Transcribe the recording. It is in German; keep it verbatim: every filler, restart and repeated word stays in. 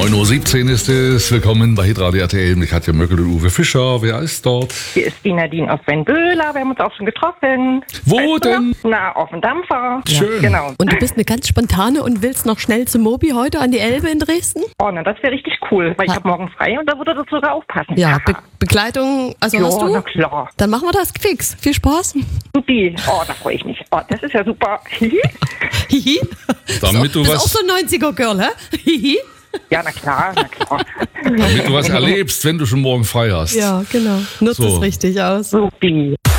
neun Uhr siebzehn ist es. Willkommen bei Hitradio R T L mit Katja Möckel und Uwe Fischer. Wer ist dort? Hier ist die Nadine aus Wendböhler. Wir haben uns auch schon getroffen. Wo Weißt du denn? noch? Na, auf dem Dampfer. Schön. Genau. Und du bist eine ganz spontane und willst noch schnell zum Mobi heute an die Elbe in Dresden? Oh, na, das wäre richtig cool, weil ich Ha. habe morgen frei und da würde das sogar aufpassen. Ja, Be Begleitung, also Ja, hast du? na klar. Dann machen wir das fix. Viel Spaß. Supi. Oh, da freue ich mich. Oh, das ist ja super. Hihi. Damit du Bist was- auch so ein neunziger-Girl, hä? Hihi. Ja, na klar, na klar. Damit du was erlebst, wenn du schon morgen frei hast. Ja, genau. Nutzt So. es richtig aus. Supi.